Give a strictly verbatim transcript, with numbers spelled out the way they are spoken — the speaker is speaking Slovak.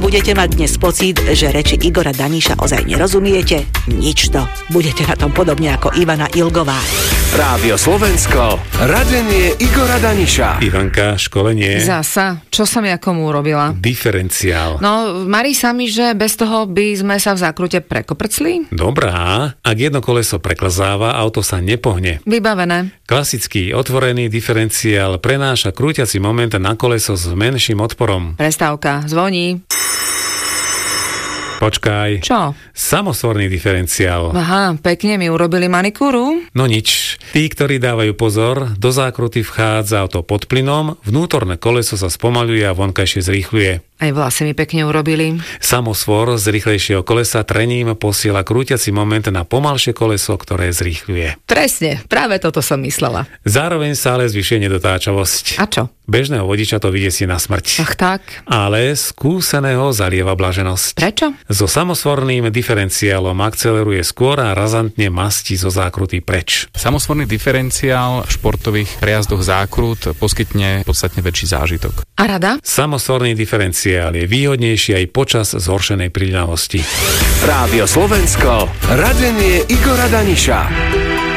budete mať dnes pocit, že reči Igora Daniša ozaj nerozumiete, nič to. Budete na tom podobne ako Ivana Ilgová. Rádio Slovensko, radenie Igora Daniša. Ivanka, školenie. Zasa, čo som ja komu urobila? Diferenciál. No, marí sa mi, že bez toho by sme sa v zákrute prekoprcli? Dobrá, ak jedno koleso preklzáva, auto sa nepohne. Vybavené. Klasický otvorený diferenciál prenáša krúťací moment na koleso s menším odporom. Prestávka, zvoní. Počkaj. Čo? Samosvorný diferenciál. Aha, pekne mi urobili manikúru. No nič. Tí, ktorí dávajú pozor, do zákruty vchádza auto pod plynom, vnútorné koleso sa spomaľuje a vonkajšie zrýchľuje. Aj vlasy mi pekne urobili. Samosvor z rýchlejšieho kolesa trením posiela krúťací moment na pomalšie koleso, ktoré zrýchľuje. Presne, práve toto som myslela. Zároveň sa ale zvyšuje nedotáčavosť. A čo? Bežného vodiča to vydesí na smrť. Ach tak. Ale skúseného zalieva blaženosť. Prečo? So samosvorným diferenciálom akceleruje skôr a razantne mastí zo zákruty preč. Samosvorný diferenciál v športových prejazdoch zákrut poskytne podstatne väčší zážitok. A rada? Samosvorný diferenciál je výhodnejší aj počas zhoršenej príľavosti. Rádio Slovensko, radenie Igora Daniša.